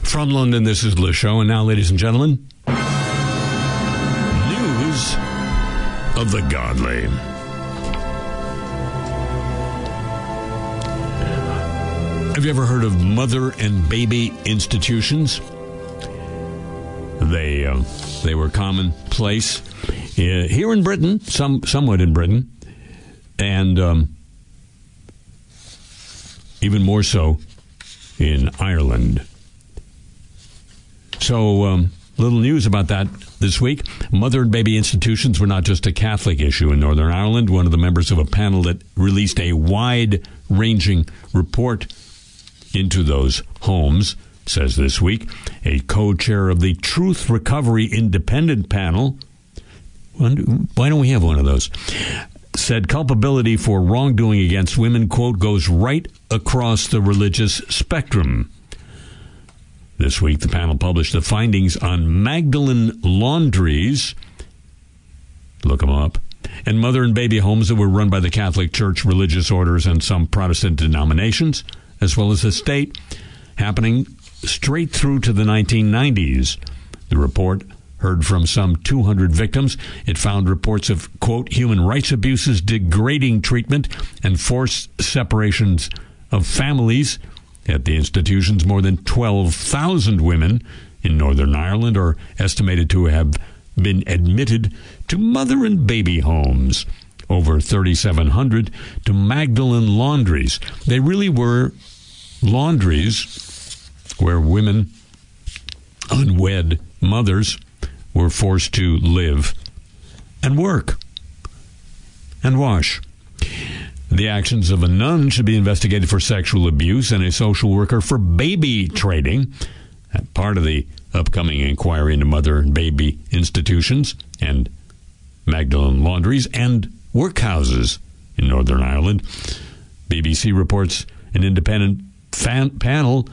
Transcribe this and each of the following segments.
From London, this is Le Show. And now, ladies and gentlemen, news of the godly. Have you ever heard of mother and baby institutions? They were commonplace here in Britain, somewhat in Britain, and even more so in Ireland. So, little news about that this week. Mother and baby institutions were not just a Catholic issue in Northern Ireland. One of the members of a panel that released a wide-ranging report into those homes says this week, a co-chair of the Truth Recovery Independent Panel, why don't we have one of those, said culpability for wrongdoing against women, quote, goes right across the religious spectrum. This week, the panel published the findings on Magdalene laundries, look them up, and mother and baby homes that were run by the Catholic Church, religious orders, and some Protestant denominations, as well as the state, happening straight through to the 1990s. The report heard from some 200 victims. It found reports of, quote, human rights abuses, degrading treatment, and forced separations of families. At the institutions, more than 12,000 women in Northern Ireland are estimated to have been admitted to mother and baby homes, over 3,700 to Magdalene laundries. They really were laundries where women, unwed mothers, were forced to live and work and wash. The actions of a nun should be investigated for sexual abuse and a social worker for baby trading. Part of the upcoming inquiry into mother and baby institutions and Magdalene laundries and workhouses in Northern Ireland. BBC reports an independent panel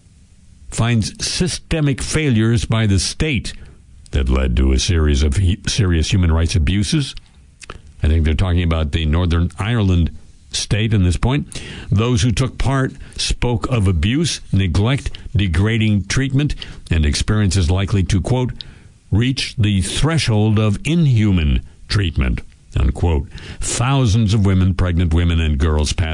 finds systemic failures by the state that led to a series of serious human rights abuses. I think they're talking about the Northern Ireland state in this point. Those who took part spoke of abuse, neglect, degrading treatment, and experiences likely to, quote, reach the threshold of inhuman treatment, unquote. Thousands of women, pregnant women, and girls passed